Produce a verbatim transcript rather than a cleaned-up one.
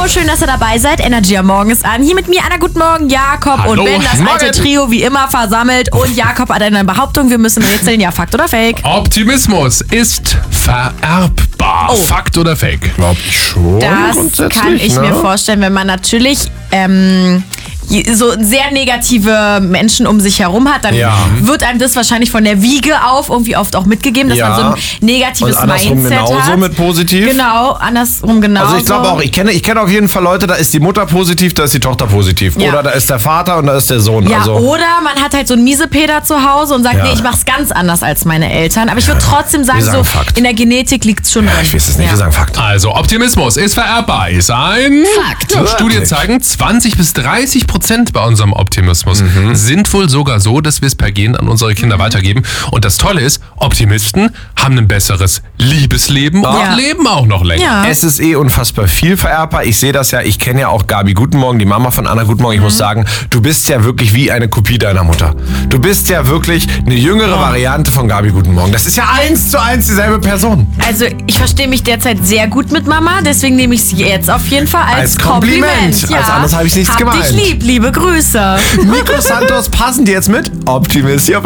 schön, dass ihr dabei seid. Energy am Morgen ist an. Hier mit mir, Anna, guten Morgen, Jakob Hallo. und Ben, das Morgen. alte Trio wie immer versammelt. Und Jakob hat eine Behauptung, wir müssen rätseln, ja, Fakt oder Fake? Optimismus ist vererbbar. Oh. Fakt oder Fake? Glaub ich schon. Das grundsätzlich, kann ich ne? mir vorstellen, wenn man natürlich ähm, so sehr negative Menschen um sich herum hat, dann Ja. wird einem das wahrscheinlich von der Wiege auf irgendwie oft auch mitgegeben, dass Ja. man so ein negatives Und andersrum Mindset genauso hat. mit positiv? Genau, andersrum genauso. Also ich glaube auch, ich kenne, ich kenne auf jeden Fall Leute, da ist die Mutter positiv, da ist die Tochter positiv. Ja. Oder da ist der Vater und da ist der Sohn. Ja, also, oder man hat halt so einen Miesepeter zu Hause und sagt, Ja. nee, ich mach's ganz anders als meine Eltern. Aber ich würde trotzdem sagen, wir sagen so Fakt. in der Genetik liegt's schon drin. ich weiß es nicht, Ja. wir sagen Fakt. Also, Optimismus ist vererbbar. Ist ein Fakt. Und Studien zeigen, zwanzig bis dreißig Prozent bei unserem Optimismus Mhm. sind wohl sogar so, dass wir es per Gen an unsere Kinder weitergeben. Und das Tolle ist, Optimisten haben ein besseres Liebesleben Ja. und leben auch noch länger. Ja. Es ist eh unfassbar viel vererbbar. Ich sehe das ja, ich kenne ja auch Gabi Guten Morgen, die Mama von Anna Guten Morgen. Ich Mhm. muss sagen, du bist ja wirklich wie eine Kopie deiner Mutter. Du bist ja wirklich eine jüngere Variante von Gabi Guten Morgen. Das ist ja eins zu eins dieselbe Person. Also ich verstehe mich derzeit sehr gut mit Mama, deswegen nehme ich sie jetzt auf jeden Fall als, Als Kompliment. Kompliment. Als anderes habe ich nichts Hab gemeint. dich lieb, liebe Grüße. Nico Santos, passen die jetzt mit? Optimist hier auf